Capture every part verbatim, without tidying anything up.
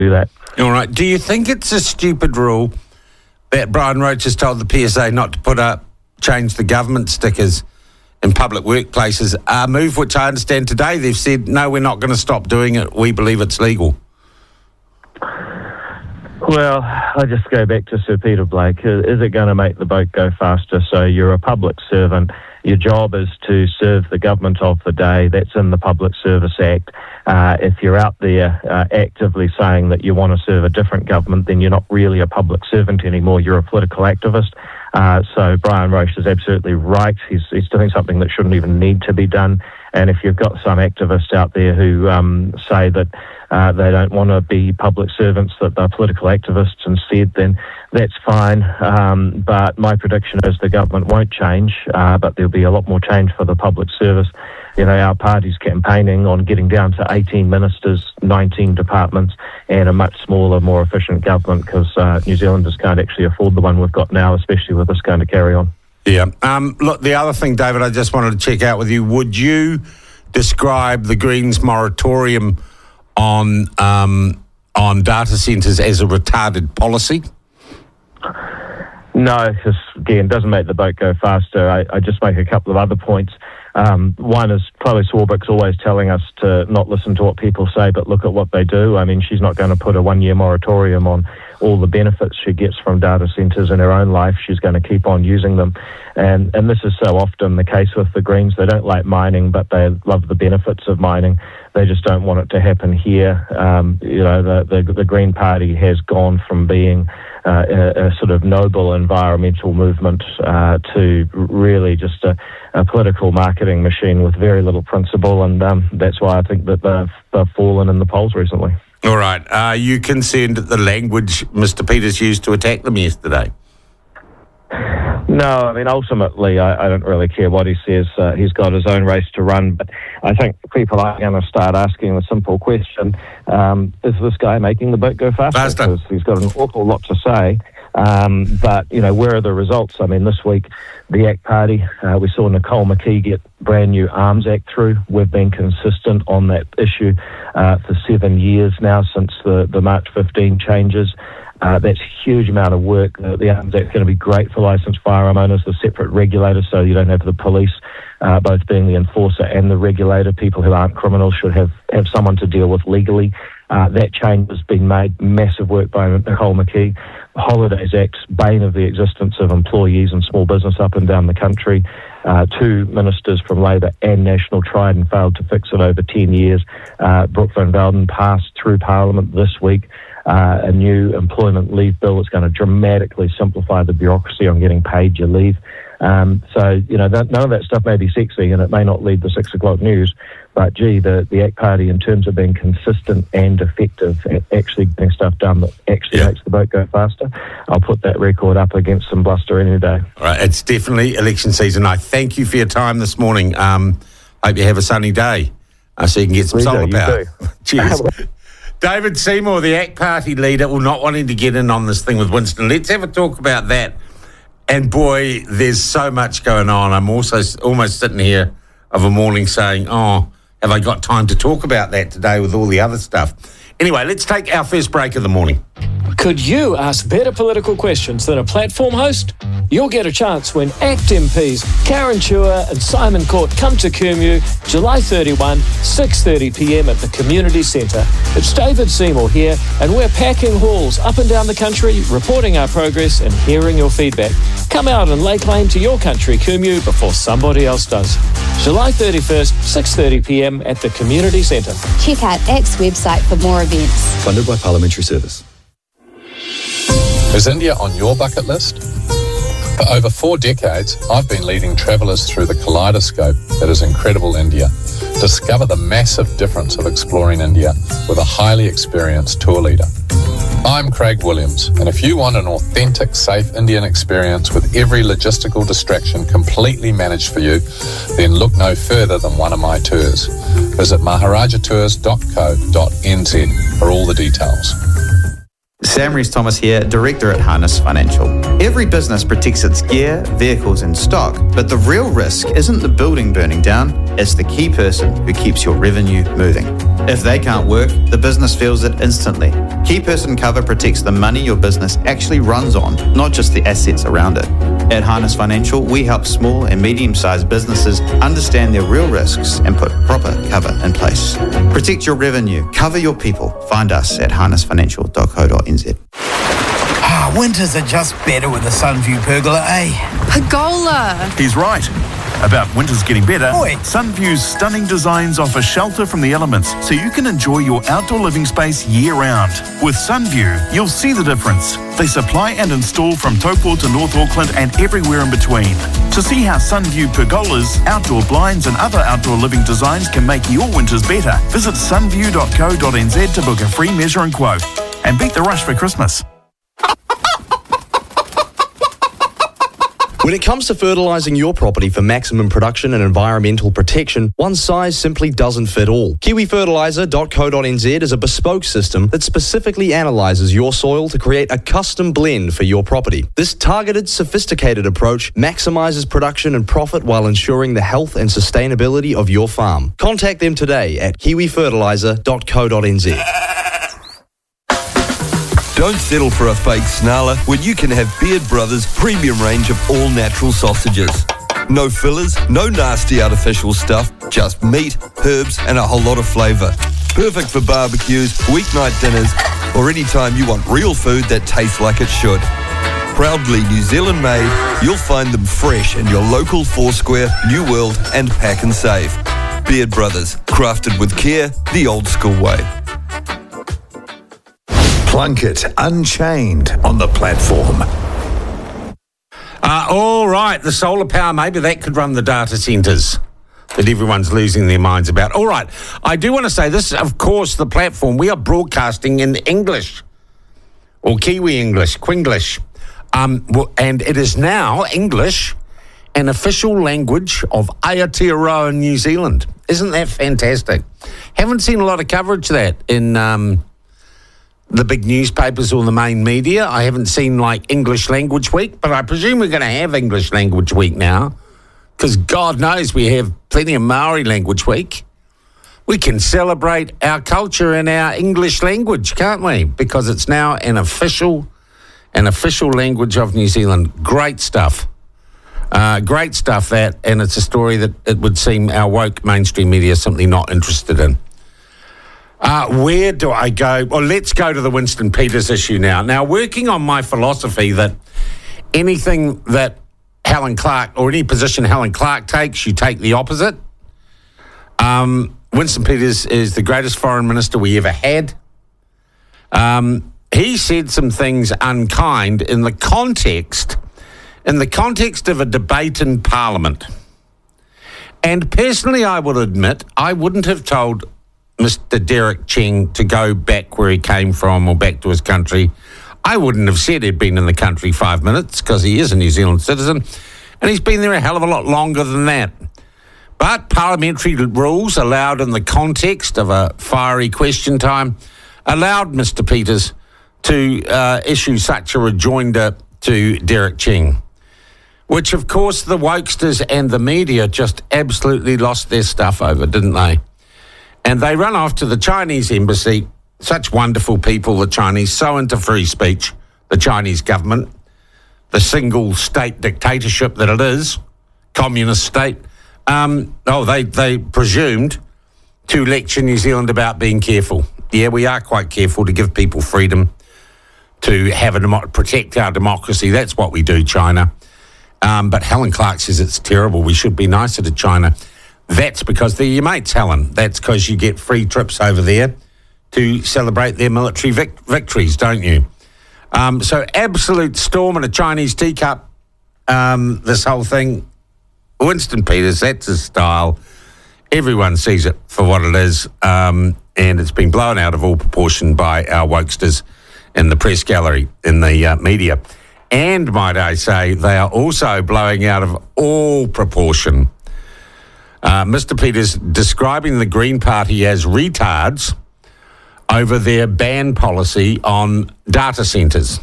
do that. All right. Do you think it's a stupid rule that Brian Roche has told the P S A not to put up, change the government stickers in public workplaces? A move which I understand today they've said, no, we're not going to stop doing it. We believe it's legal. Well, I just go back to Sir Peter Blake. Is it going to make the boat go faster? So you're a public servant. Your job is to serve the government of the day. That's in the Public Service Act. Uh, if you're out there uh, actively saying that you want to serve a different government, then you're not really a public servant anymore. You're a political activist. Uh, so Brian Roche is absolutely right. He's, he's doing something that shouldn't even need to be done. And if you've got some activists out there who um, say that uh, they don't want to be public servants, that they're political activists instead, then that's fine. Um, but my prediction is the government won't change, uh, but there'll be a lot more change for the public service. You know, our party's campaigning on getting down to eighteen ministers, nineteen departments, and a much smaller, more efficient government, because uh, New Zealanders can't actually afford the one we've got now, especially with this going to carry on. Yeah. Um, look, the other thing, David, I just wanted to check out with you. Would you describe the Greens' moratorium on um, on data centres as a retarded policy? No, because, again, it doesn't make the boat go faster. I, I just make a couple of other points. Um, one is Chloe Swarbrick's always telling us to not listen to what people say, but look at what they do. I mean, she's not going to put a one-year moratorium on all the benefits she gets from data centres in her own life. She's going to keep on using them. And and this is so often the case with the Greens. They don't like mining, but they love the benefits of mining. They just don't want it to happen here. Um, you know, the, the, the Green Party has gone from being uh, a, a sort of noble environmental movement uh, to really just a, a political marketing machine with very little principle. And um, that's why I think that they've, they've fallen in the polls recently. All right. Are you concerned at the language Mister Peters used to attack them yesterday? No, I mean, ultimately, I, I don't really care what he says. Uh, he's got his own race to run. But I think people are going to start asking the simple question, um, is this guy making the boat go faster? Faster. Because he's got an awful lot to say. Um, but, you know, where are the results? I mean, this week, the ACT Party, uh, we saw Nicole McKee get brand new Arms Act through. We've been consistent on that issue uh, for seven years now since the, the March fifteenth changes. Uh, that's a huge amount of work. Uh, the Arms Act is going to be great for licensed firearm owners, the separate regulators, so you don't have the police uh, both being the enforcer and the regulator. People who aren't criminals should have, have someone to deal with legally. Uh, that change has been made. Massive work by Nicole McKee. The Holidays Act, bane of the existence of employees and small business up and down the country. Uh, two ministers from Labour and National tried and failed to fix it over ten years. Uh, Brooke van Velden passed through Parliament this week uh, a new employment leave bill that's going to dramatically simplify the bureaucracy on getting paid your leave. Um, so, you know, that, none of that stuff may be sexy and it may not lead the six o'clock news, but, gee, the, the ACT Party, in terms of being consistent and effective at actually getting stuff done that actually yeah. makes the boat go faster, I'll put that record up against some bluster any day. All right, it's definitely election season. I thank you for your time this morning. Um, hope you have a sunny day uh, so you can get some solar power. Cheers. David Seymour, the ACT Party leader, well, not wanting to get in on this thing with Winston. Let's have a talk about that. And boy, there's so much going on. I'm also almost sitting here of a morning saying, oh, have I got time to talk about that today with all the other stuff? Anyway, let's take our first break of the morning. Could you ask better political questions than a platform host? You'll get a chance when ACT M Ps Karen Chua and Simon Court come to Kumeu July thirty-first, six thirty p m at the Community Centre. It's David Seymour here, and we're packing halls up and down the country, reporting our progress and hearing your feedback. Come out and lay claim to your country, Kumeu, before somebody else does. July thirty-first, six thirty p m at the Community Centre. Check out ACT's website for more events. Funded by Parliamentary Service. Is India on your bucket list? For over four decades, I've been leading travellers through the kaleidoscope that is incredible India. Discover the massive difference of exploring India with a highly experienced tour leader. I'm Craig Williams, and if you want an authentic, safe Indian experience with every logistical distraction completely managed for you, then look no further than one of my tours. Visit maharaja tours dot co dot n z for all the details. Sam Rees-Thomas here, Director at Harness Financial. Every business protects its gear, vehicles and stock, but the real risk isn't the building burning down, it's the key person who keeps your revenue moving. If they can't work, the business feels it instantly. Key person cover protects the money your business actually runs on, not just the assets around it. At Harness Financial, we help small and medium-sized businesses understand their real risks and put proper cover in place. Protect your revenue, cover your people. Find us at harness financial dot co dot n z. Ah, winters are just better with a Sunview pergola, eh? Pergola! He's right. About winters getting better, Oi. Sunview's stunning designs offer shelter from the elements so you can enjoy your outdoor living space year-round. With Sunview, you'll see the difference. They supply and install from Taupo to North Auckland and everywhere in between. To see how Sunview pergolas, outdoor blinds and other outdoor living designs can make your winters better, visit sunview dot co dot n z to book a free measure and quote. And beat the rush for Christmas. When it comes to fertilising your property for maximum production and environmental protection, one size simply doesn't fit all. kiwi fertiliser dot co dot n z is a bespoke system that specifically analyses your soil to create a custom blend for your property. This targeted, sophisticated approach maximises production and profit while ensuring the health and sustainability of your farm. Contact them today at kiwi fertiliser dot co dot n z. Don't settle for a fake snarler when you can have Beard Brothers' premium range of all-natural sausages. No fillers, no nasty artificial stuff, just meat, herbs and a whole lot of flavour. Perfect for barbecues, weeknight dinners or any time you want real food that tastes like it should. Proudly New Zealand made, you'll find them fresh in your local Foursquare, New World and Pack and Save. Beard Brothers, crafted with care the old school way. Plunkett Unchained on the platform. Uh, all right, the solar power, maybe that could run the data centres that everyone's losing their minds about. All right, I do want to say this, of course, the platform, we are broadcasting in English, or Kiwi English, Quinglish, um, and it is now English, an official language of Aotearoa, New Zealand. Isn't that fantastic? Haven't seen a lot of coverage of that in... Um, the big newspapers or the main media. I haven't seen like English Language Week, but I presume we're going to have English Language Week now because God knows we have plenty of Maori Language Week. We can celebrate our culture and our English language, can't we? Because it's now an official, an official language of New Zealand. Great stuff. Uh, great stuff that, and it's a story that it would seem our woke mainstream media is simply not interested in. Uh, where do I go? Well, let's go to the Winston Peters issue now. Now, working on my philosophy that anything that Helen Clark, or any position Helen Clark takes, you take the opposite. Um, Winston Peters is the greatest foreign minister we ever had. Um, he said some things unkind in the context, in the context of a debate in Parliament. And personally, I will admit, I wouldn't have told Mister Derek Cheng to go back where he came from or back to his country. I wouldn't have said he'd been in the country five minutes because he is a New Zealand citizen and he's been there a hell of a lot longer than that. But parliamentary rules allowed in the context of a fiery question time allowed Mister Peters to uh, issue such a rejoinder to Derek Cheng, which of course the wokesters and the media just absolutely lost their stuff over, didn't they? And they run off to the Chinese embassy, such wonderful people, the Chinese, so into free speech, the Chinese government, the single state dictatorship that it is, communist state. Um, oh, they, they presumed to lecture New Zealand about being careful. Yeah, we are quite careful to give people freedom, to have a demo- protect our democracy. That's what we do, China. Um, but Helen Clark says it's terrible. We should be nicer to China. That's because they're your mates, Helen. That's because you get free trips over there to celebrate their military vic- victories, don't you? Um, so absolute storm in a Chinese teacup, um, this whole thing. Winston Peters, that's his style. Everyone sees it for what it is, um, and it's been blown out of all proportion by our wokesters in the press gallery, in the uh, media. And, might I say, they are also blowing out of all proportion Uh, Mister Peters describing the Green Party as retards over their ban policy on data centres.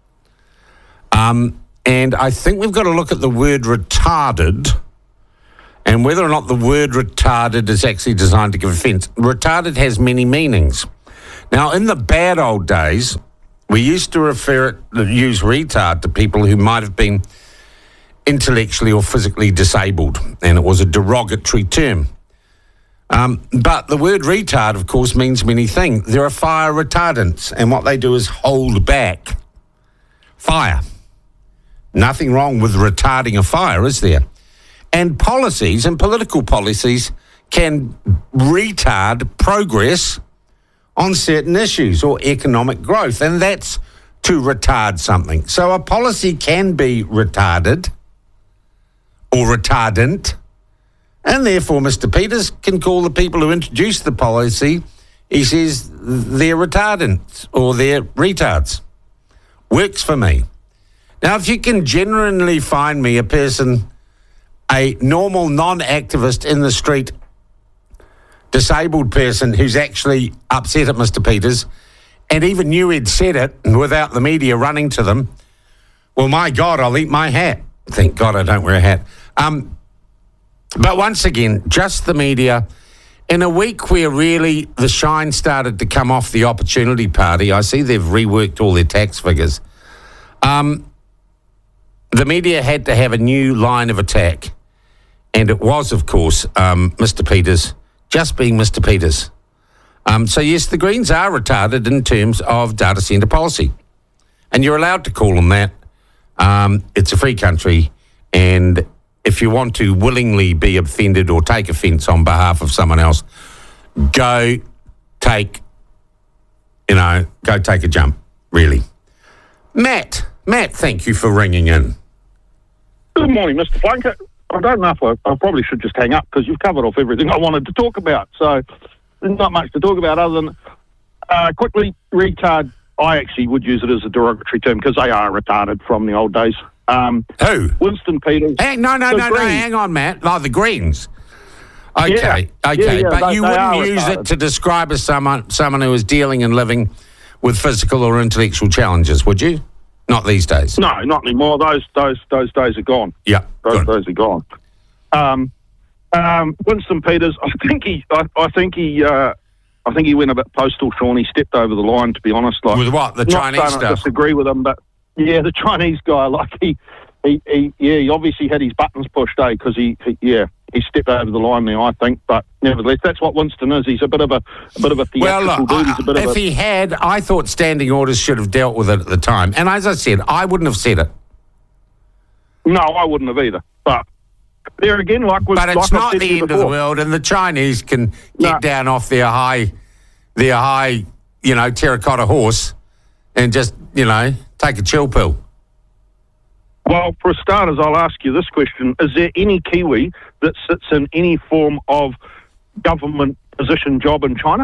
Um, and I think we've got to look at the word retarded and whether or not the word retarded is actually designed to give offence. Retarded has many meanings. Now, in the bad old days, we used to refer it, use retard to people who might have been intellectually or physically disabled, and it was a derogatory term. Um, but the word retard, of course, means many things. There are fire retardants, and what they do is hold back fire. Nothing wrong with retarding a fire, is there? And policies and political policies can retard progress on certain issues or economic growth, and that's to retard something. So a policy can be retarded or retardant, and therefore Mister Peters can call the people who introduced the policy, he says they're retardants or they're retards. Works for me. Now, if you can genuinely find me a person, a normal non-activist in the street, disabled person who's actually upset at Mister Peters and even knew he'd said it without the media running to them, well, my God, I'll eat my hat. Thank God I don't wear a hat. Um, but once again, just the media. In a week where really the shine started to come off the Opportunity Party, I see they've reworked all their tax figures. Um, the media had to have a new line of attack. And it was, of course, um, Mister Peters, just being Mister Peters. Um, so, yes, the Greens are retarded in terms of data centre policy. And you're allowed to call them that. Um, it's a free country. And if you want to willingly be offended or take offence on behalf of someone else, go take, you know, go take a jump, really. Matt, Matt, thank you for ringing in. Good morning, Mister Plunkett. I don't know if I, I probably should just hang up because you've covered off everything I wanted to talk about. So there's not much to talk about other than uh, quickly, retard. I actually would use it as a derogatory term because they are retarded from the old days. Um, Who? Winston Peters. Hey, no, no, no, Greens. no, hang on, Matt. Oh, the Greens. Okay, yeah. okay. Yeah, yeah, but they, you they wouldn't use retarded. it to describe as someone, someone who is dealing and living with physical or intellectual challenges, would you? Not these days. No, not anymore. Those those those days are gone. Yeah, those good. days are gone. Um, um, Winston Peters. I think he. I, I think he. Uh, I think he went a bit postal, Sean. He stepped over the line, to be honest. Like, with what? The not Chinese saying I stuff? disagree with him, but yeah, the Chinese guy. Like he, he, he yeah, he obviously had his buttons pushed, eh? Because he, he, yeah, he stepped over the line there. I think, but nevertheless, that's what Winston is. He's a bit of a, a bit of a theatrical well, look, dude. He's a bit I, of if a, he had, I thought standing orders should have dealt with it at the time. And as I said, I wouldn't have said it. No, I wouldn't have either. But there again, like with, but it's like not the the end before. of the world, and the Chinese can get No. down off their high, their high, you know, terracotta horse, and just, you know, take a chill pill. Well, for starters, I'll ask you this question. Is there any Kiwi that sits in any form of government position job in China?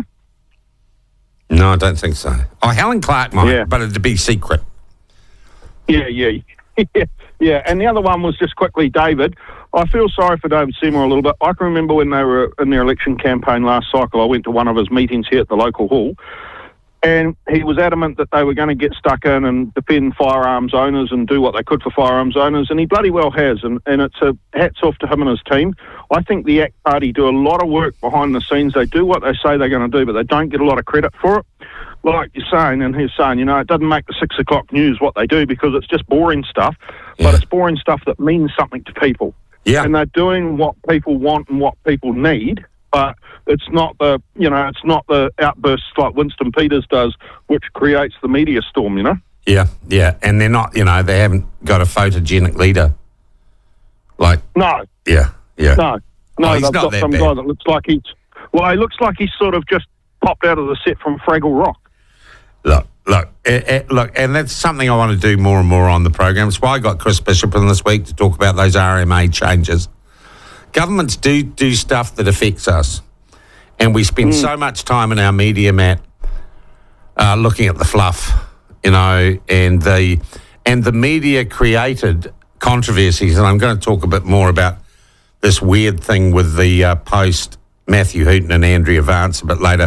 No, I don't think so. Oh, Helen Clark might, Yeah. but it'd be secret. Yeah, yeah, yeah, yeah. And the other one was just quickly, David. I feel sorry for David Seymour a little bit. I can remember when they were in their election campaign last cycle, I went to one of his meetings here at the local hall, and he was adamant that they were going to get stuck in and defend firearms owners and do what they could for firearms owners, and he bloody well has, and, and it's a hats off to him and his team. I think the ACT Party do a lot of work behind the scenes. They do what they say they're going to do, but they don't get a lot of credit for it. Like you're saying, and he's saying, you know, it doesn't make the six o'clock news what they do because it's just boring stuff, Yeah. but it's boring stuff that means something to people. Yeah. And they're doing what people want and what people need, but it's not the, you know, it's not the outbursts like Winston Peters does, which creates the media storm, you know? Yeah, yeah. And they're not, you know, they haven't got a photogenic leader. Like, No, yeah, yeah. no, no. Oh, he's they've not got that some bad. guy that looks like he's, well, he looks like he's sort of just popped out of the set from Fraggle Rock. Look, look, eh, eh, look, and that's something I want to do more and more on the program. It's why I got Chris Bishop in this week to talk about those R M A changes. Governments do do stuff that affects us, and we spend Mm. so much time in our media, Matt, uh, looking at the fluff, you know, and the and the media created controversies. And I'm going to talk a bit more about this weird thing with the uh, post Matthew Hooton and Andrea Vance a bit later.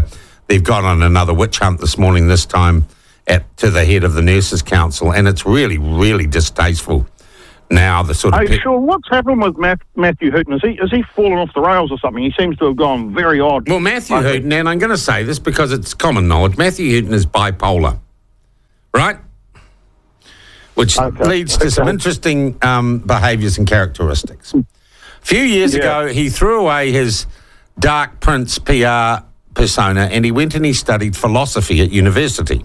they've gone on another witch hunt this morning, this time at to the head of the Nurses Council, and it's really, really distasteful. Now, the sort of... Hey, pe- sure, what's happened with Matt, Matthew Hooton? Is he, is he fallen off the rails or something? He seems to have gone very odd. Well, Matthew Hooton, and I'm going to say this because it's common knowledge, Matthew Hooton is bipolar, right? Which okay. leads to okay. some interesting um, behaviours and characteristics. A few years yeah. ago, he threw away his Dark Prince P R persona and he went and he studied philosophy at university.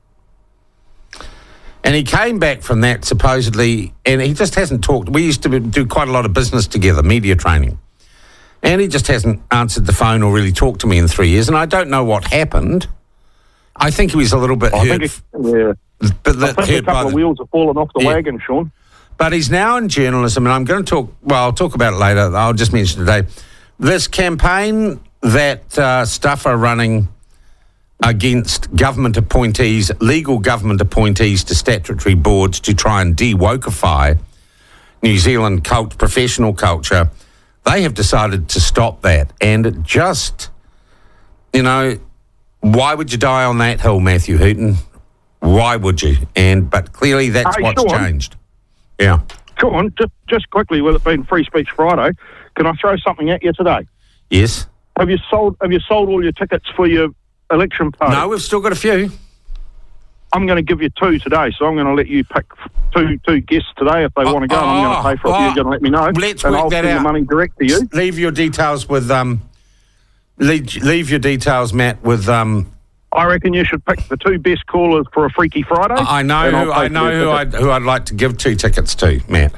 And he came back from that supposedly, and he just hasn't talked. We used to do quite a lot of business together, media training. And he just hasn't answered the phone or really talked to me in three years. And I don't know what happened. I think he was a little bit I hurt. Think it, yeah. But I think a couple of wheels have fallen off the yeah. wagon, Sean. But he's now in journalism, and I'm going to talk, well, I'll talk about it later. I'll just mention today. This campaign that uh, Stuff are running against government appointees, legal government appointees to statutory boards to try and de-wokeify New Zealand cult, professional culture, they have decided to stop that. And it just, you know, why would you die on that hill, Matthew Hooton? Why would you? And But clearly that's hey, what's Sean, changed. Yeah. Sean, just, just quickly, with it being Free Speech Friday, can I throw something at you today? Yes. Have you sold Have you sold all your tickets for your election party? No, we've still got a few. I'm going to give you two today, so I'm going to let you pick two two guests today if they oh, want to go. Oh, and I'm going to pay for it. Oh, you're going to let me know. Let's and work I'll that send out. the money direct to you. Leave your details with um. Leave, leave your details, Matt, with um. I reckon you should pick the two best callers for a Freaky Friday. I know who I know who I'd, who I'd like to give two tickets to, Matt.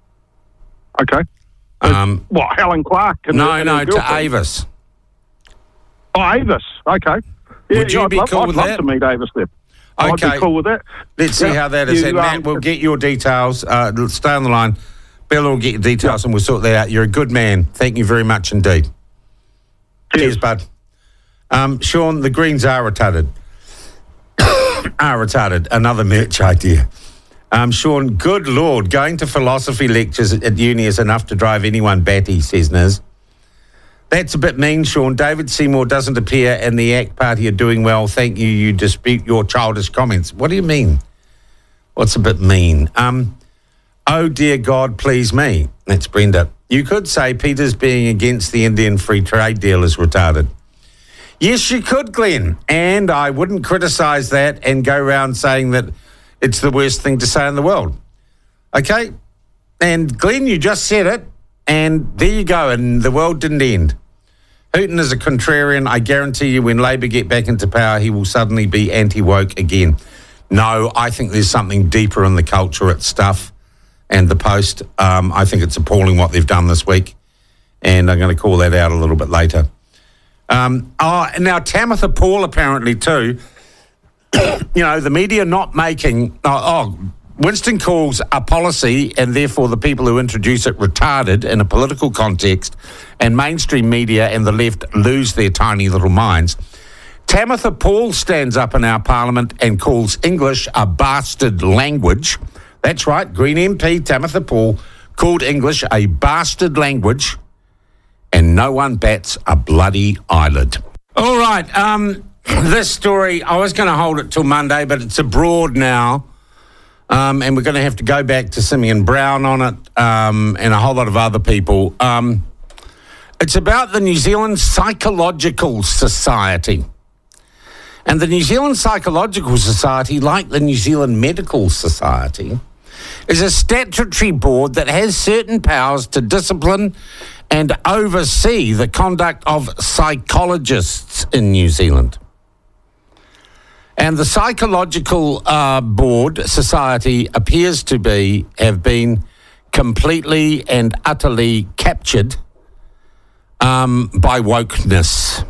Okay. Um. What, Helen Clark? And no, her, no, her to Avis. Oh, Avis. Okay. Yeah, Would you yeah, I'd be love, cool I'd with love that? to meet Avis there. Okay. I'd be cool with that. Let's see yeah. how that is. You, and um, Matt, we'll get your details. Uh, stay on the line. Bella will get your details, yeah. and we'll sort that out. You're a good man. Thank you very much indeed. Cheers, Cheers bud. Um, Sean, the Greens are retarded. are retarded. Another merch idea. Um, Sean, good Lord, going to philosophy lectures at uni is enough to drive anyone batty, says Niz. That's a bit mean, Sean. David Seymour doesn't appear and the ACT Party are doing well. Thank you. You dispute your childish comments. What do you mean? What's a bit mean? Um, oh, dear God, please me. That's Brenda. You could say Peter's being against the Indian free trade deal is retarded. Yes, you could, Glenn. And I wouldn't criticise that and go around saying that it's the worst thing to say in the world. Okay? And Glenn, you just said it. And there you go, and the world didn't end. Hooton is a contrarian. I guarantee you when Labor get back into power, he will suddenly be anti-woke again. No, I think there's something deeper in the culture at Stuff and the Post. Um, I think it's appalling what they've done this week, and I'm going to call that out a little bit later. Um, oh, now, Tamitha Paul apparently too, you know, the media not making... Oh, oh Winston calls a policy and therefore the people who introduce it retarded in a political context, and mainstream media and the left lose their tiny little minds. Tamitha Paul stands up in our parliament and calls English a bastard language. That's right, Green M P Tamitha Paul called English a bastard language, and no one bats a bloody eyelid. All right, um, this story, I was going to hold it till Monday, but it's abroad now. Um, and we're going to have to go back to Simeon Brown on it um, and a whole lot of other people. Um, it's about the New Zealand Psychological Society. And the New Zealand Psychological Society, like the New Zealand Medical Society, is a statutory board that has certain powers to discipline and oversee the conduct of psychologists in New Zealand. And the Psychological uh, Board Society appears to be, have been completely and utterly captured um, by wokeness.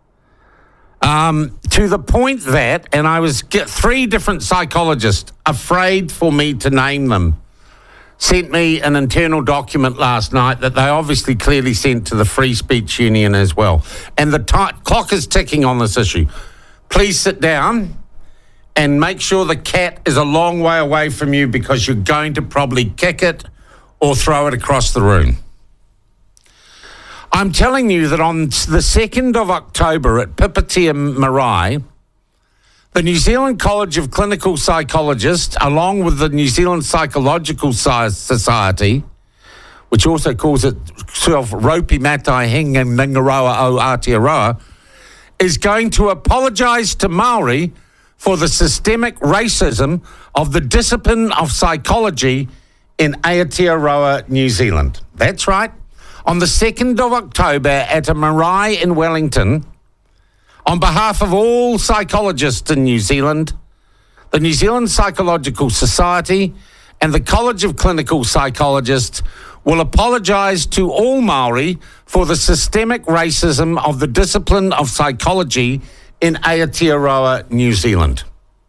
Um, to the point that, and I was get three different psychologists, afraid for me to name them, sent me an internal document last night that they obviously clearly sent to the Free Speech Union as well. And the t- clock is ticking on this issue. Please sit down and make sure the cat is a long way away from you because you're going to probably kick it or throw it across the room. I'm telling you that on the second of October at Pipitea Marae, the New Zealand College of Clinical Psychologists, along with the New Zealand Psychological Society, which also calls itself Ropi Matai Hinga Ningaroa o Aotearoa, is going to apologise to Māori for the systemic racism of the discipline of psychology in Aotearoa, New Zealand. That's right. On the second of October at a marae in Wellington, on behalf of all psychologists in New Zealand, the New Zealand Psychological Society and the College of Clinical Psychologists will apologise to all Māori for the systemic racism of the discipline of psychology in Aotearoa, New Zealand.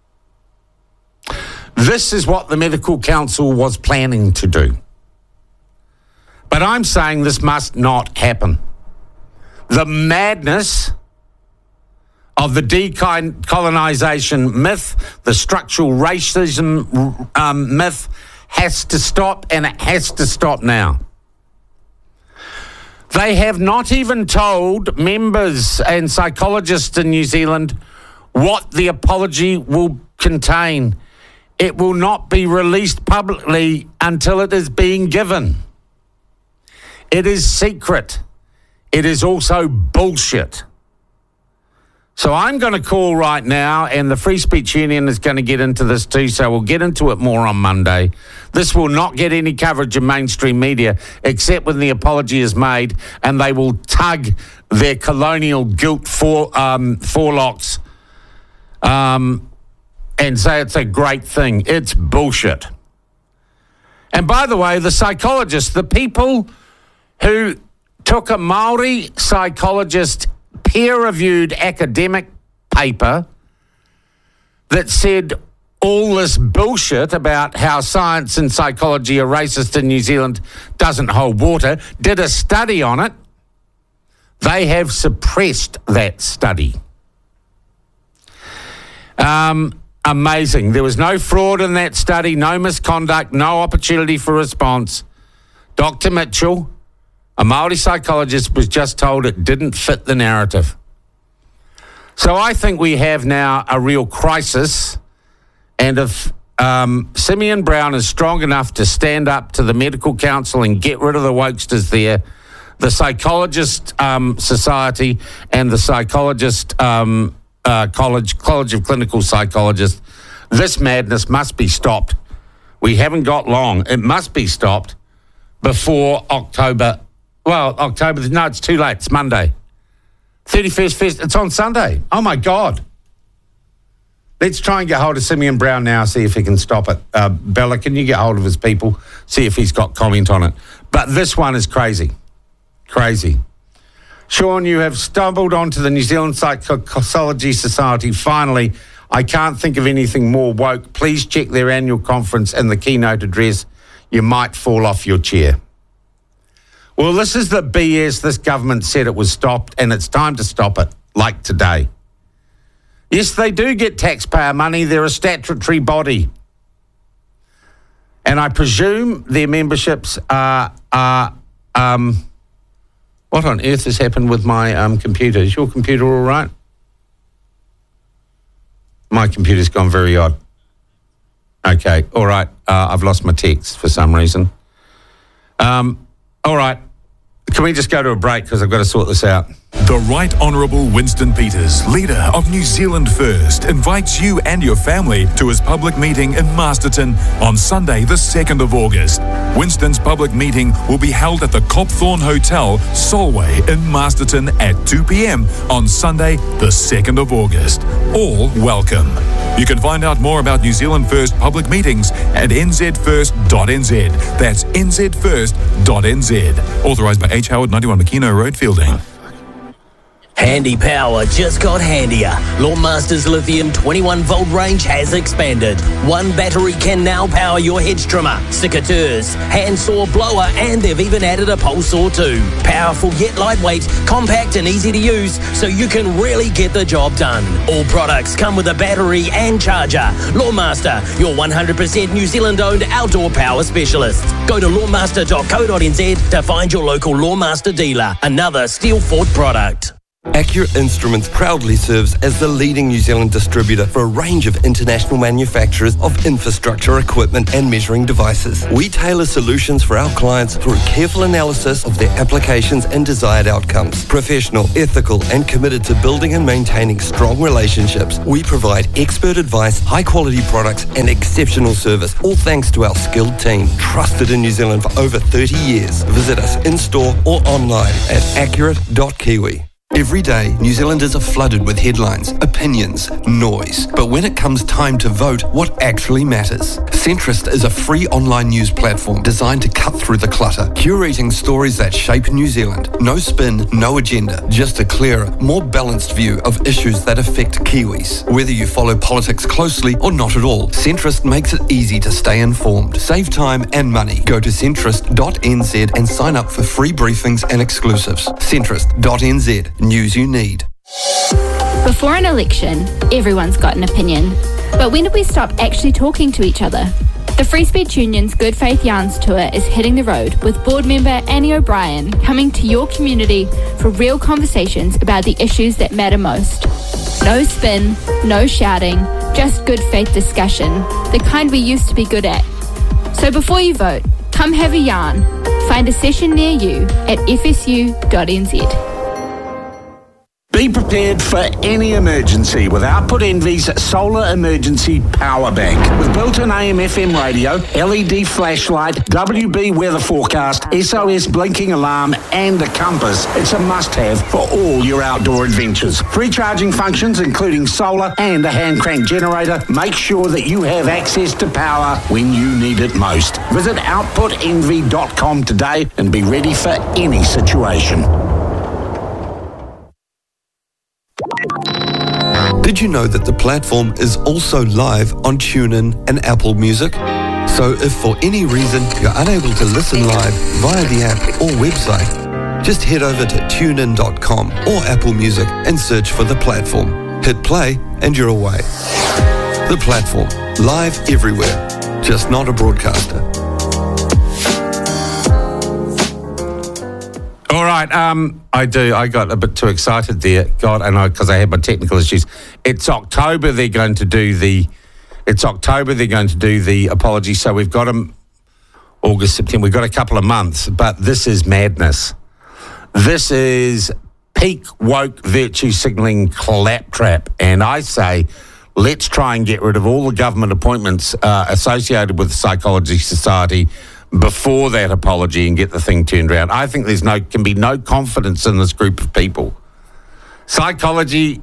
This is what the Medical Council was planning to do. But I'm saying this must not happen. The madness of the decolonisation myth, the structural racism um, myth, has to stop, and it has to stop now. They have not even told members and psychologists in New Zealand what the apology will contain. It will not be released publicly until it is being given. It is secret. It is also bullshit. So I'm going to call right now, and the Free Speech Union is going to get into this too, so we'll get into it more on Monday. This will not get any coverage in mainstream media, except when the apology is made, and they will tug their colonial guilt for, um, forelocks um, and say it's a great thing. It's bullshit. And by the way, the psychologists, the people who took a Māori psychologist peer-reviewed academic paper that said all this bullshit about how science and psychology are racist in New Zealand doesn't hold water, did a study on it. They have suppressed that study. Um, amazing. There was no fraud in that study, no misconduct, no opportunity for response. Doctor Mitchell, a Māori psychologist, was just told it didn't fit the narrative. So I think we have now a real crisis, and if um, Simeon Brown is strong enough to stand up to the Medical Council and get rid of the wokesters there, the Psychologist um, Society and the Psychologist um, uh, College, College of Clinical Psychologists, this madness must be stopped. We haven't got long. It must be stopped before October. Well, October, no, it's too late. It's Monday. thirty-first, first, it's on Sunday. Oh, my God. Let's try and get hold of Simeon Brown now, see if he can stop it. Uh, Bella, can you get hold of his people, see if he's got comment on it? But this one is crazy. Crazy. Sean, you have stumbled onto the New Zealand Psychology Society. Finally, I can't think of anything more woke. Please check their annual conference and the keynote address. You might fall off your chair. Well, this is the B S. This government said it was stopped, and it's time to stop it, like today. Yes, they do get taxpayer money. They're a statutory body. And I presume their memberships are... are um, what on earth has happened with my um, computer? Is your computer all right? My computer's gone very odd. Okay, all right. Uh, I've lost my text for some reason. Um... All right, can we just go to a break because I've got to sort this out? The Right Honourable Winston Peters, leader of New Zealand First, invites you and your family to his public meeting in Masterton on Sunday, the second of August. Winston's public meeting will be held at the Copthorne Hotel, Solway in Masterton at two p.m. on Sunday, the second of August. All welcome. You can find out more about New Zealand First public meetings at n z first dot n z. That's n z first dot n z. Authorised by H. Howard, ninety-one Makino Road, Fielding. Handy power just got handier. Lawnmaster's lithium twenty-one volt range has expanded. One battery can now power your hedge trimmer, secateurs, handsaw, blower, and they've even added a pole saw too. Powerful yet lightweight, compact and easy to use, so you can really get the job done. All products come with a battery and charger. Lawnmaster, your one hundred percent New Zealand-owned outdoor power specialist. Go to lawnmaster dot co dot n z to find your local Lawnmaster dealer. Another Steelfort product. Accurate Instruments proudly serves as the leading New Zealand distributor for a range of international manufacturers of infrastructure equipment and measuring devices. We tailor solutions for our clients through careful analysis of their applications and desired outcomes. Professional, ethical, and committed to building and maintaining strong relationships, we provide expert advice, high-quality products, and exceptional service, all thanks to our skilled team, trusted in New Zealand for over thirty years. Visit us in-store or online at accurate dot kiwi. Every day, New Zealanders are flooded with headlines, opinions, noise. But when it comes time to vote, what actually matters? Centrist is a free online news platform designed to cut through the clutter, curating stories that shape New Zealand. No spin, no agenda, just a clearer, more balanced view of issues that affect Kiwis. Whether you follow politics closely or not at all, Centrist makes it easy to stay informed. Save time and money. Go to centrist dot n z and sign up for free briefings and exclusives. centrist dot n z. News you need. Before an election, everyone's got an opinion. But when did we stop actually talking to each other? The Free Speech Union's Good Faith Yarns Tour is hitting the road with board member Annie O'Brien coming to your community for real conversations about the issues that matter most. No spin, no shouting, just good faith discussion, the kind we used to be good at. So before you vote, come have a yarn. Find a session near you at f s u dot n z. Be prepared for any emergency with Output Envy's Solar Emergency Power Bank. With built-in A M F M radio, L E D flashlight, W B weather forecast, S O S blinking alarm and a compass, it's a must-have for all your outdoor adventures. Free charging functions including solar and a hand crank generator. Make sure that you have access to power when you need it most. Visit output envy dot com today and be ready for any situation. Did you know that the platform is also live on TuneIn and Apple Music? So if for any reason you're unable to listen live via the app or website, just head over to tune in dot com or Apple Music and search for the platform. Hit play and you're away. The platform, live everywhere, just not a broadcaster. All right, um, I do. I got a bit too excited there, God, and I because I had my technical issues. It's October. They're going to do the. It's October. They're going to do the apology. So we've got them August, September. We've got a couple of months, but this is madness. This is peak woke virtue signalling claptrap, and I say, let's try and get rid of all the government appointments uh, associated with the Psychology Society before that apology and get the thing turned around. I think there's no can be no confidence in this group of people. Psychology,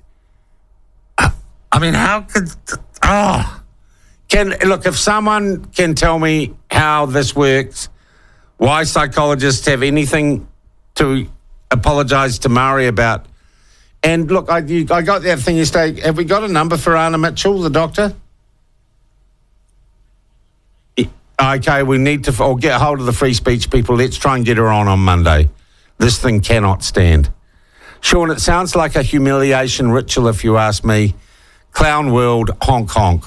I mean, how could, oh, can, look, if someone can tell me how this works, why psychologists have anything to apologise to Maori about. And look, I, you, I got that thing yesterday. Have we got a number for Anna Mitchell, the doctor? Okay, we need to or get hold of the free speech people. Let's try and get her on on Monday. This thing cannot stand. Sean, it sounds like a humiliation ritual if you ask me. Clown world, honk honk.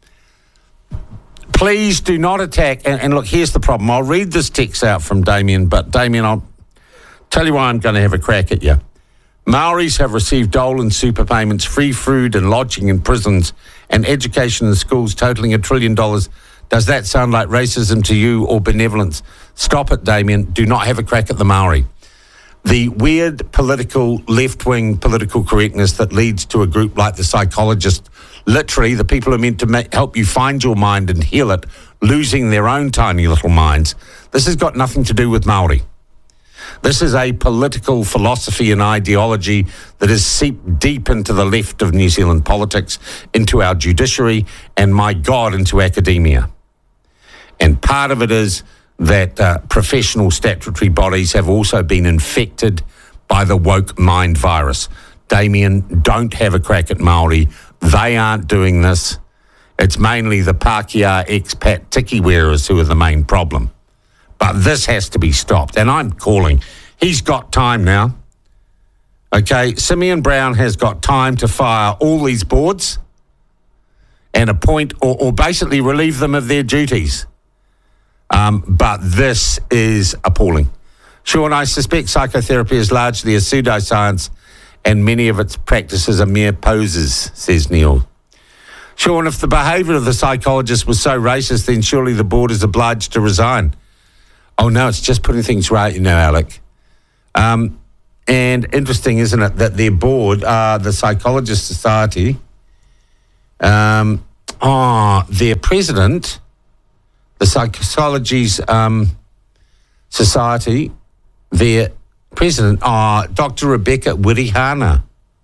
Please do not attack. And, and look, here's the problem. I'll read this text out from Damien, but Damien, I'll tell you why I'm going to have a crack at you. Maoris have received dole and super payments, free food and lodging in prisons, and education in schools totalling a trillion dollars. Does that sound like racism to you or benevolence? Stop it, Damien. Do not have a crack at the Maori. The weird political, left-wing political correctness that leads to a group like the Psychologist, literally the people who are meant to make, help you find your mind and heal it, losing their own tiny little minds. This has got nothing to do with Maori. This is a political philosophy and ideology that has seeped deep into the left of New Zealand politics, into our judiciary, and, my God, into academia. And part of it is that uh, professional statutory bodies have also been infected by the woke mind virus. Damien, don't have a crack at Māori. They aren't doing this. It's mainly the Pākehā expat tiki wearers who are the main problem. But this has to be stopped, and I'm calling. He's got time now. Okay, Simeon Brown has got time to fire all these boards and appoint or, or basically relieve them of their duties. Um, but this is appalling. Sean, I suspect psychotherapy is largely a pseudoscience and many of its practices are mere poses, says Neil. Sean, if the behaviour of the psychologist was so racist, then surely the board is obliged to resign. Oh, no, it's just putting things right, you know, Alec. Um, and interesting, isn't it, that their board, uh, the Psychologist Society, um, oh, their president, the Psychology's um, Society, their president, oh, Doctor Rebecca Wirihana.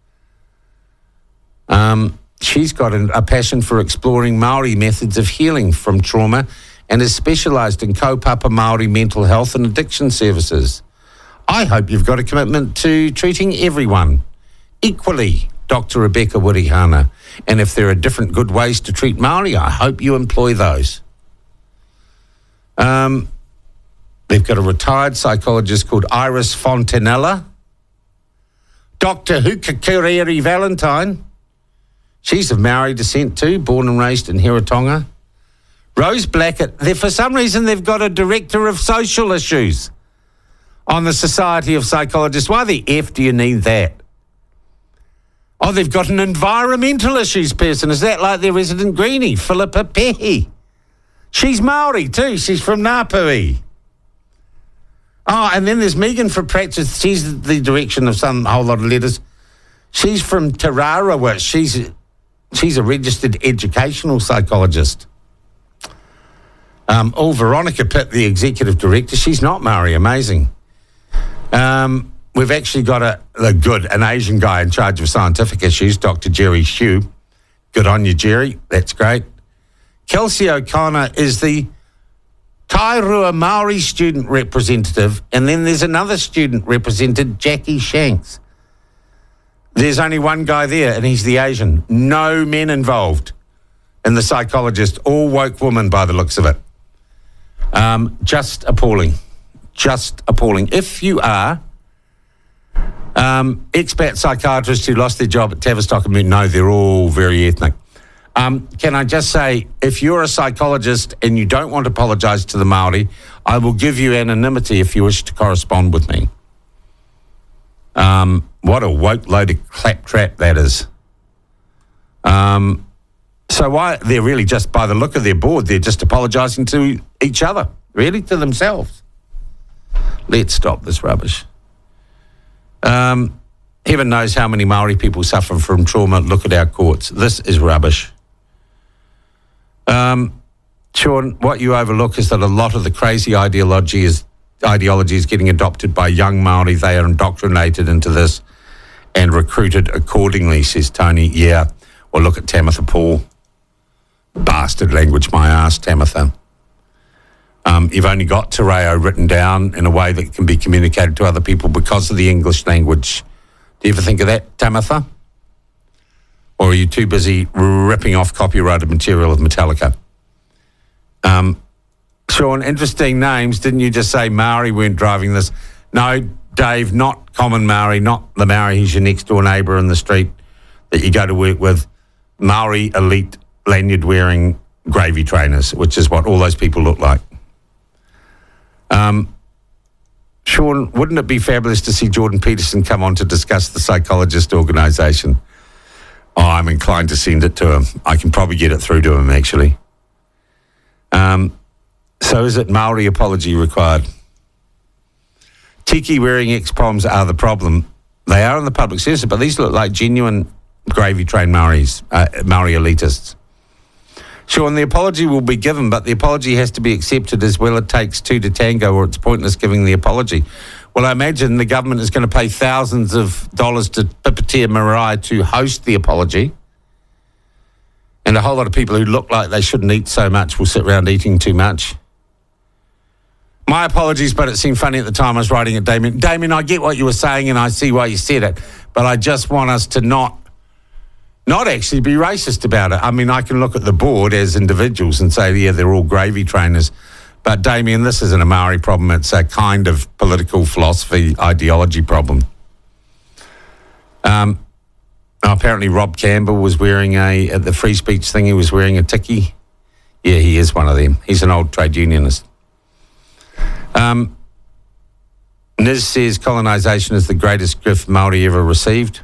Um, she's got a, a passion for exploring Māori methods of healing from trauma and is specialised in kaupapa Māori mental health and addiction services. I hope you've got a commitment to treating everyone equally, Doctor Rebecca Wirihana. And if there are different good ways to treat Māori, I hope you employ those. Um, they've got a retired psychologist called Iris Fontanella. Doctor Hukakireri Valentine. She's of Maori descent too, born and raised in Hiratonga. Rose Blackett. They, for some reason, they've got a director of social issues on the Society of Psychologists. Why the F do you need that? Oh, they've got an environmental issues person. Is that like their resident greenie, Philippa Pehi? She's Maori too. She's from Ngāpuhi. Oh, and then there's Megan for practice. She's the direction of some whole lot of letters. She's from Tarawa. She's she's a registered educational psychologist. Um, oh, Veronica Pitt, the executive director. She's not Maori. Amazing. Um, we've actually got a, a good, an Asian guy in charge of scientific issues, Doctor Jerry Hugh. Good on you, Jerry. That's great. Kelsey O'Connor is the Tairua Māori student representative, and then there's another student represented, Jackie Shanks. There's only one guy there, and he's the Asian. No men involved in the psychologist, all woke woman by the looks of it. Um, just appalling. Just appalling. If you are um, expat psychiatrists who lost their job at Tavistock and Moon, no, they're all very ethnic. Um, can I just say, if you're a psychologist and you don't want to apologise to the Māori, I will give you anonymity if you wish to correspond with me. Um, what a woke load of claptrap that is. Um, so why they're really just, by the look of their board, they're just apologising to each other, really, to themselves. Let's stop this rubbish. Um, heaven knows how many Māori people suffer from trauma. Look at our courts. This is rubbish. Um, Sean, what you overlook is that a lot of the crazy ideology is ideology is getting adopted by young Māori. They are indoctrinated into this and recruited accordingly, says Tony. Yeah, well, look at Tamitha Paul. Bastard language, my ass, Tamitha. Um, you've only got Te Reo written down in a way that can be communicated to other people because of the English language. Do you ever think of that, Tamitha? Or are you too busy ripping off copyrighted material of Metallica? Um, Sean, interesting names. Didn't you just say Maori weren't driving this? No, Dave, not common Maori, not the Maori who's your next door neighbour in the street that you go to work with. Maori elite lanyard-wearing gravy trainers, which is what all those people look like. Um, Sean, wouldn't it be fabulous to see Jordan Peterson come on to discuss the Psychologist organisation? Oh, I'm inclined to send it to him. I can probably get it through to him, actually. Um, so is it Maori apology required? Tiki-wearing ex-poms are the problem. They are in the public service, but these look like genuine gravy-trained Maoris, uh, Maori elitists. Sean, the apology will be given, but the apology has to be accepted as well. It takes two to tango, or it's pointless giving the apology. Well, I imagine the government is going to pay thousands of dollars to Pipitea Marae to host the apology. And a whole lot of people who look like they shouldn't eat so much will sit around eating too much. My apologies, but it seemed funny at the time I was writing it, Damien. Damien, I get what you were saying and I see why you said it, but I just want us to not not actually be racist about it. I mean, I can look at the board as individuals and say, yeah, they're all gravy trainers. But, Damien, this isn't a Maori problem. It's a kind of political philosophy, ideology problem. Um, apparently Rob Campbell was wearing a, at the free speech thing, he was wearing a tiki. Yeah, he is one of them. He's an old trade unionist. Um, Niz says colonisation is the greatest gift Māori ever received.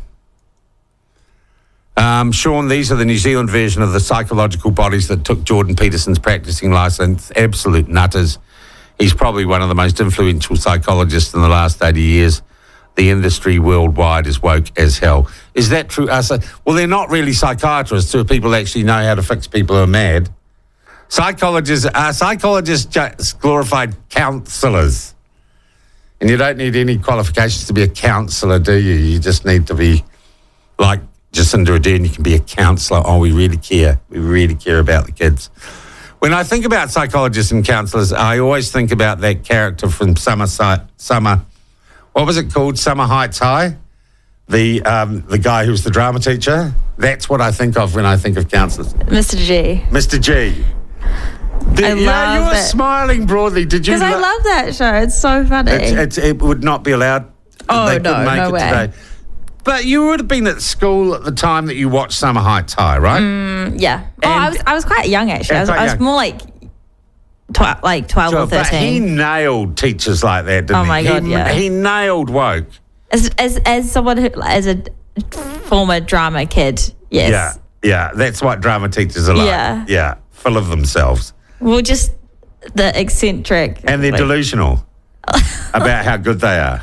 Um, Sean, these are the New Zealand version of the psychological bodies that took Jordan Peterson's practising licence. Absolute nutters. He's probably one of the most influential psychologists in the last eighty years. The industry worldwide is woke as hell. Is that true? Uh, so, well, they're not really psychiatrists who people actually know how to fix people who are mad. Psychologists are psychologists just glorified counsellors. And you don't need any qualifications to be a counsellor, do you? You just need to be like Jacinda Ardern, you can be a counsellor. Oh, we really care. We really care about the kids. When I think about psychologists and counsellors, I always think about that character from Summer, Summer, what was it called? Summer Heights High? The um, the guy who was the drama teacher. That's what I think of when I think of counsellors. Mister G. Mister G. Did, I yeah, you love were it. smiling broadly. Did you? Because I lo- love that show. It's so funny. It's, it's, it would not be allowed. Oh, they no, couldn't make no it way. today. But you would have been at school at the time that you watched Summer Heights High, right? Mm, yeah. Oh, I was I was quite young actually. Yeah, I was, quite I was young. more like tw- like twelve or But he thirteen. nailed teachers like that, didn't Oh my he? God, he, yeah. He nailed woke. As as as someone who as a former drama kid, yes. Yeah, yeah. That's what drama teachers are like. Yeah. Yeah, full of themselves. Well, just the eccentric. And they're like- delusional about how good they are.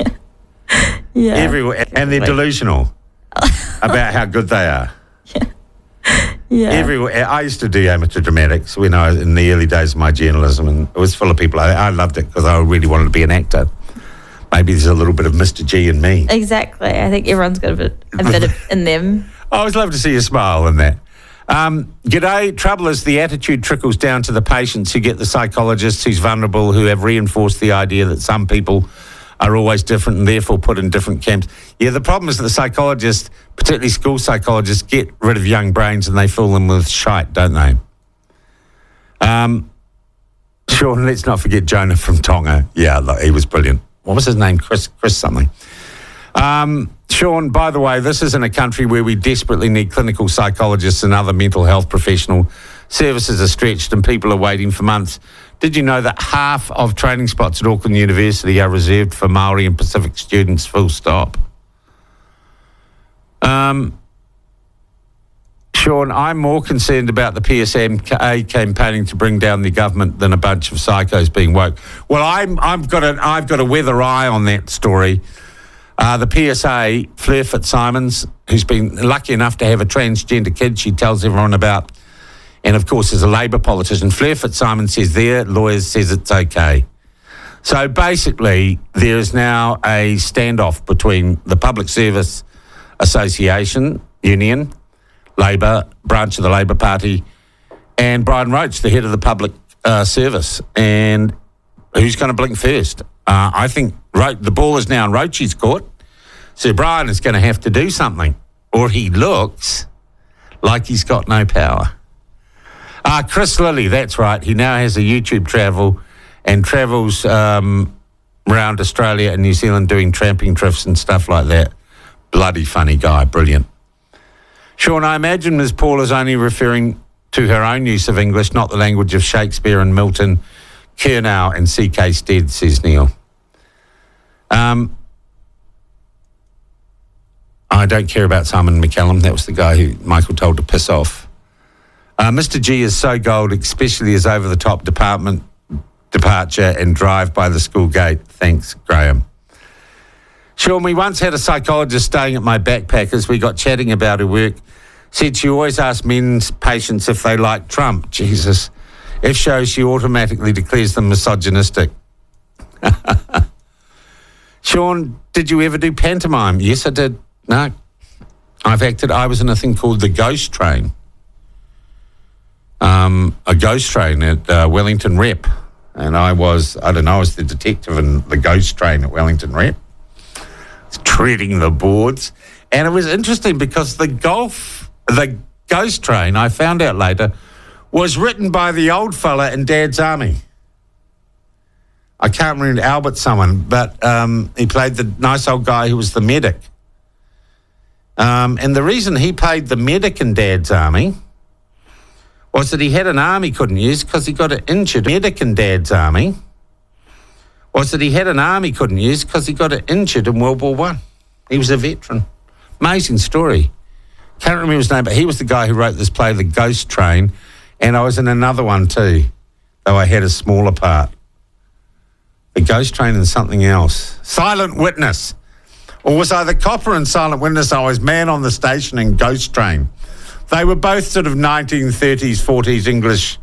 Yeah. Everywhere. And they're delusional about how good they are. Yeah. Everywhere. I used to do amateur dramatics when I was in the early days of my journalism, and it was full of people. I, I loved it because I really wanted to be an actor. Maybe there's a little bit of Mister G in me. Exactly. I think everyone's got a bit, a bit of, in them. I always love to see you smile in that. Um, g'day. Trouble is the attitude trickles down to the patients who get the psychologists who's vulnerable, who have reinforced the idea that some people are always different and therefore put in different camps. Yeah, the problem is that the psychologists, particularly school psychologists, get rid of young brains and they fill them with shite, don't they? Um, Sean, let's not forget Jonah from Tonga. Yeah, look, he was brilliant. What was his name? Chris, Chris something. Um, Sean, by the way, this isn't a country where we desperately need clinical psychologists and other mental health professional. Services are stretched and people are waiting for months. Did you know that half of training spots at Auckland University are reserved for Māori and Pacific students, full stop? Um, Sean, I'm more concerned about the P S M A campaigning to bring down the government than a bunch of psychos being woke. Well, I'm, I've got a, I've got a weather eye on that story. Uh, the P S A, Fleur Fitzsimons, who's been lucky enough to have a transgender kid she tells everyone about, and of course is a Labour politician. Fleur Fitzsimons says their lawyers says it's okay. So basically, there is now a standoff between the Public Service Association, Union, Labour, branch of the Labour Party, and Brian Roach, the head of the Public uh, Service. And who's going to blink first? Uh, I think Ro- the ball is now in Roach's court. So Brian is going to have to do something, or he looks like he's got no power. Uh, Chris Lilly, that's right. He now has a YouTube travel and travels um, around Australia and New Zealand doing tramping trips and stuff like that. Bloody funny guy, brilliant. Sean, I imagine Miz Paul is only referring to her own use of English, not the language of Shakespeare and Milton, Kernow and C K Stead, says Neil. Um, I don't care about Simon McCallum. That was the guy who Michael told to piss off. Uh, Mister G is so gold, especially his over-the-top department departure and drive by the school gate. Thanks, Graham. Sean, we once had a psychologist staying at my backpackers. We got chatting about her work. Said she always asked men's patients if they like Trump. Jesus. If so, she automatically declares them misogynistic. Sean, did you ever do pantomime? Yes, I did. No. I've acted. I was in a thing called The Ghost Train. Um, a ghost train at uh, Wellington Rep. and I was, I don't know, I was the detective in the ghost train at Wellington Rep, treading the boards. And it was interesting because the golf, the ghost train, I found out later, was written by the old fella in Dad's Army. I can't remember Albert someone, but um, he played the nice old guy who was the medic. Um, and the reason he played the medic in Dad's Army was that he had an arm he couldn't use because he got it injured. Medic in Dad's Army was that he had an arm he couldn't use because he got it injured in World War One. He was a veteran. Amazing story. Can't remember his name, but he was the guy who wrote this play, The Ghost Train, and I was in another one too, though I had a smaller part. The Ghost Train and something else. Silent Witness. Or was I the copper in Silent Witness? I was man on the station in Ghost Train. They were both sort of nineteen thirties, forties English